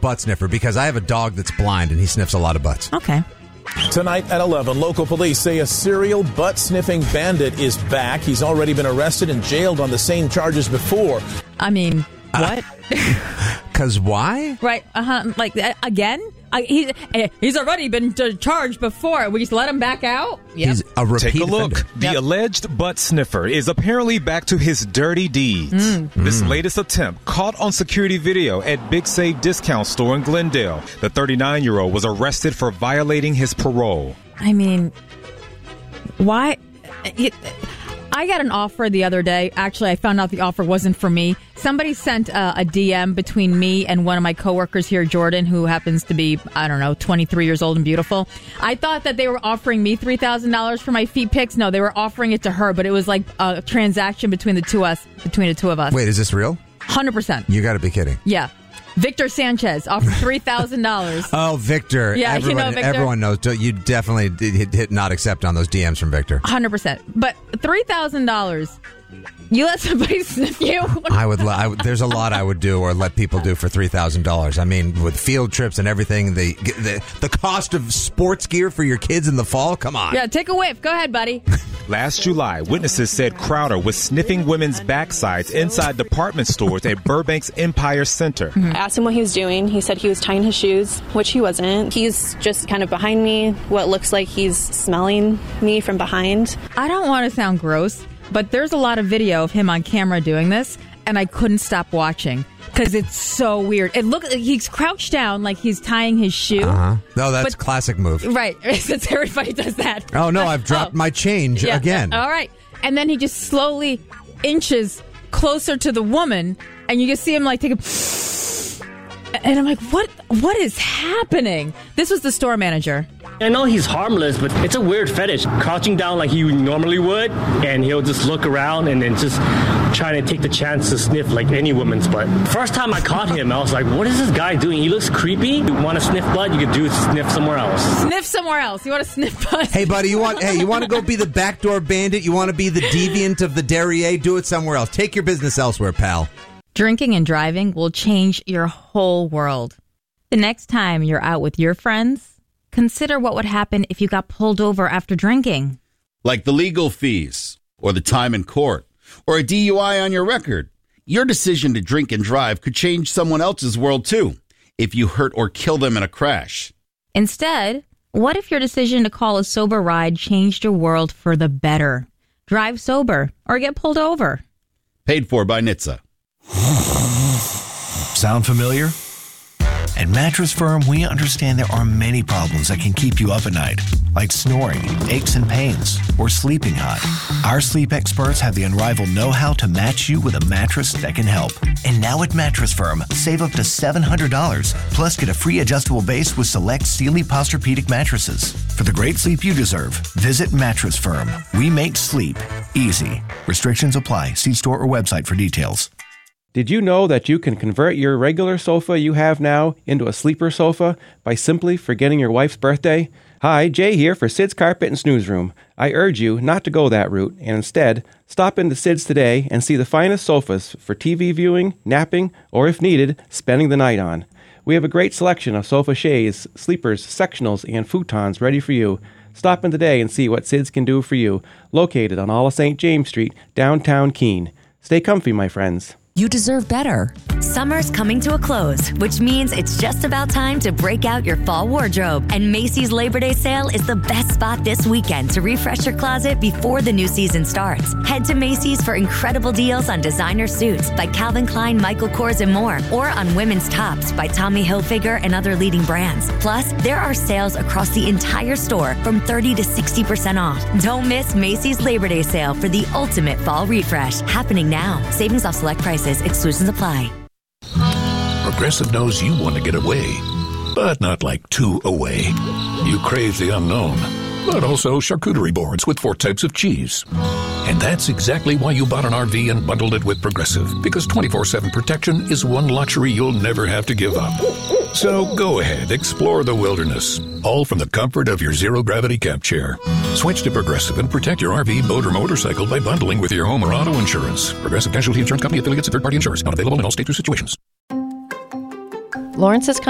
butt sniffer because I have a dog that's blind and he sniffs a lot of butts. Okay. Tonight at 11, local police say a serial butt-sniffing bandit is back. He's already been arrested and jailed on the same charges before. I mean, what? Because why? Right. Like, again? He's already been charged before. We just let him back out? Yep. He's a repeat Take a look. offender. The alleged butt sniffer is apparently back to his dirty deeds. This latest attempt caught on security video at Big Save Discount Store in Glendale. The 39-year-old was arrested for violating his parole. I mean, why? I got an offer the other day. Actually, I found out the offer wasn't for me. Somebody sent a DM between me and one of my coworkers here, Jordan, who happens to be, 23 years old and beautiful. I thought that they were offering me $3,000 for my feet pics. No, they were offering it to her, but it was like a transaction between the two of us. Wait, is this real? 100%. You got to be kidding. Yeah. Victor Sanchez offered $3,000. Oh, Victor. Yeah, Victor. Everyone knows. You definitely hit not accept on those DMs from Victor. 100%. But $3,000, you let somebody sniff you? There's a lot I would do or let people do for $3,000. I mean, with field trips and everything, the cost of sports gear for your kids in the fall, come on. Yeah, take a whiff. Go ahead, buddy. Last July, witnesses said Crowder was sniffing women's backsides inside department stores at Burbank's Empire Center. I asked him what he was doing. He said he was tying his shoes, which he wasn't. He's just kind of behind me, what looks like he's smelling me from behind. I don't want to sound gross, but there's a lot of video of him on camera doing this, and I couldn't stop watching because it's so weird. It looked like he's crouched down like he's tying his shoe. No, that's classic move. Right, since everybody does that. Oh, no, I've dropped my change again. All right. And then he just slowly inches closer to the woman, and you just see him like take a... And I'm like, what is happening? This was the store manager. I know he's harmless, but it's a weird fetish. Crouching down like he normally would, and he'll just look around and then just trying to take the chance to sniff like any woman's butt. First time I caught him, I was like, what is this guy doing? He looks creepy. You want to sniff blood? You could sniff somewhere else. Sniff somewhere else. You want to sniff blood? Hey, buddy, you want to go be the backdoor bandit? You want to be the deviant of the derriere? Do it somewhere else. Take your business elsewhere, pal. Drinking and driving will change your whole world. The next time you're out with your friends, consider what would happen if you got pulled over after drinking. Like the legal fees, or the time in court, or a DUI on your record. Your decision to drink and drive could change someone else's world, too, if you hurt or kill them in a crash. Instead, what if your decision to call a sober ride changed your world for the better? Drive sober or get pulled over. Paid for by NHTSA. Sound familiar? At Mattress Firm, we understand there are many problems that can keep you up at night, like snoring, aches and pains, or sleeping hot. Our sleep experts have the unrivaled know-how to match you with a mattress that can help. And now at Mattress Firm, save up to $700, plus get a free adjustable base with select Sealy Posturepedic mattresses. For the great sleep you deserve, visit Mattress Firm. We make sleep easy. Restrictions apply. See store or website for details. Did you know that you can convert your regular sofa you have now into a sleeper sofa by simply forgetting your wife's birthday? Hi, Jay here for Sid's Carpet and Snooze Room. I urge you not to go that route and instead stop into Sid's today and see the finest sofas for TV viewing, napping, or if needed, spending the night on. We have a great selection of sofa shades, sleepers, sectionals, and futons ready for you. Stop in today and see what Sid's can do for you. Located on all of St. James Street, downtown Keene. Stay comfy, my friends. You deserve better. Summer's coming to a close, which means it's just about time to break out your fall wardrobe. And Macy's Labor Day sale is the best spot this weekend to refresh your closet before the new season starts. Head to Macy's for incredible deals on designer suits by Calvin Klein, Michael Kors, and more, or on women's tops by Tommy Hilfiger and other leading brands. Plus, there are sales across the entire store from 30 to 60% off. Don't miss Macy's Labor Day sale for the ultimate fall refresh, happening now. Savings off select prices. Exclusions apply. Progressive knows you want to get away, but not like too away. You crave the unknown, but also charcuterie boards with 4 types of cheese. And that's exactly why you bought an RV and bundled it with Progressive, because 24/7 protection is one luxury you'll never have to give up. So go ahead, explore the wilderness, all from the comfort of your zero-gravity camp chair. Switch to Progressive and protect your RV, boat, or motorcycle by bundling with your home or auto insurance. Progressive Casualty Insurance Company, affiliates, and third-party insurers. Not available in all states or situations. Lawrence's